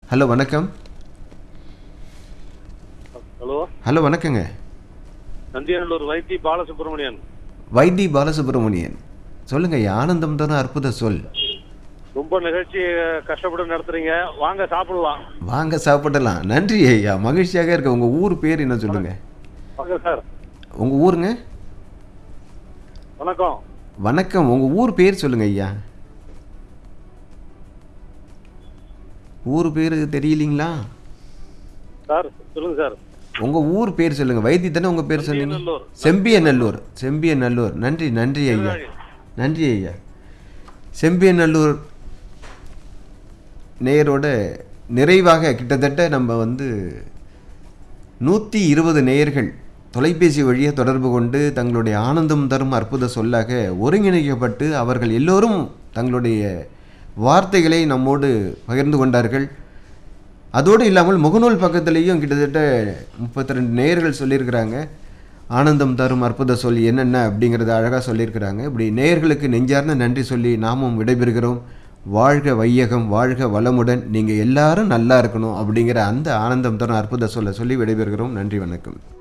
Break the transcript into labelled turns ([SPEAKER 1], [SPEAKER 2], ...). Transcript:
[SPEAKER 1] Hello வணக்கம்.
[SPEAKER 2] Hello
[SPEAKER 1] hello வணக்கங்க.
[SPEAKER 2] நந்தியநல்லூர் வைத்தி பாலசுப்ரமணியன்.
[SPEAKER 1] வைத்தி பாலசுப்ரமணியன் சொல்லுங்க. ஆனந்தம் தரும் அற்புத சொல்.
[SPEAKER 2] ரொம்ப நிகழ்ச்சி கஷ்டப்பட்டு நடத்துறீங்க, வாங்க சாப்பிடலாம்.
[SPEAKER 1] வாங்க சாப்பிடலாம். நன்றி ஐயா, மகிழ்ச்சியாக இருக்க. உங்க ஊர் பேர் என்ன சொல்லுங்க?
[SPEAKER 2] வாங்க சார்.
[SPEAKER 1] உங்க ஊருங்க?
[SPEAKER 2] வணக்கம்.
[SPEAKER 1] வணக்கம். உங்க ஊர் பேர் சொல்லுங்க ஐயா. ஊர் பேர் தெரியலீங்களா
[SPEAKER 2] சார்? சொல்லுங்க சார்.
[SPEAKER 1] உங்க ஊர் பேர் சொல்லுங்க. வைத்தி தானே உங்க பேர் சொன்னீங்க?
[SPEAKER 2] நந்தியநல்லூர்.
[SPEAKER 1] செம்பியநல்லூர். செம்பியநல்லூர். நன்றி நன்றி ஐயா, நன்றி ஐயா. செம்பியநல்லூர் நேயரோட நிறைவாக கிட்டத்தட்ட நம்ம 120 நேயர்கள் தொலைபேசி வழியாக தொடர்பு கொண்டு தங்களுடைய ஆனந்தம் தரும் அற்புத சொல்லாக ஒருங்கிணைக்கப்பட்டு அவர்கள் எல்லோரும் தங்களுடைய வார்த்தைகளை நம்மோடு பகிர்ந்து கொண்டார்கள். அதோடு இல்லாமல் முகநூல் பக்கத்திலேயும் கிட்டத்தட்ட 32 நேயர்கள் சொல்லியிருக்கிறாங்க. ஆனந்தம் தரும் அற்புத சொல் என்னென்ன அப்படிங்கிறத அழகாக சொல்லியிருக்கிறாங்க. இப்படி நேயர்களுக்கு நெஞ்சார்ந்த நன்றி சொல்லி நாமும் விடைபெறுகிறோம். வாழ்க வையகம், வாழ்க வளமுடன், நீங்கள் எல்லாரும் நல்லா இருக்கணும் அப்படிங்கிற அந்த ஆனந்தம் தரும் அற்புத சொல்ல சொல்லி விடைபெறுகிறோம். நன்றி, வணக்கம்.